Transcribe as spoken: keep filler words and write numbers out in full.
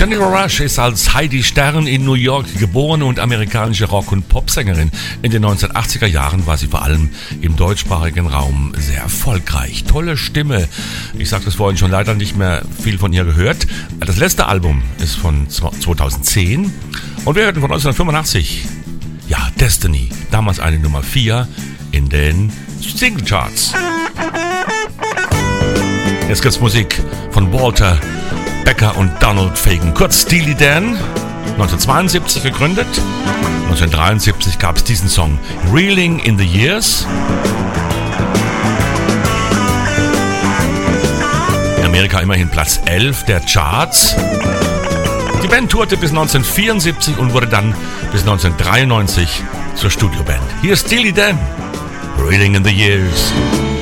Jennifer Rush ist als Heidi Stern in New York geboren und amerikanische Rock- und Popsängerin. In den neunzehnhundertachtziger Jahren war sie vor allem im deutschsprachigen Raum sehr erfolgreich. Tolle Stimme. Ich sagte es vorhin schon, leider nicht mehr viel von ihr gehört. Das letzte Album ist von zweitausendzehn und wir hörten von neunzehnhundertfünfundachtzig, ja, Destiny. Damals eine Nummer vier in den Singlecharts. Jetzt gibt's Musik von Walter Becker und Donald Fagen, kurz Steely Dan, neunzehnhundertzweiundsiebzig gegründet. neunzehnhundertdreiundsiebzig gab es diesen Song, Reeling in the Years. In Amerika immerhin Platz elf der Charts. Die Band tourte bis neunzehnhundertvierundsiebzig und wurde dann bis neunzehnhundertdreiundneunzig zur Studioband. Hier ist Steely Dan, Reeling in the Years.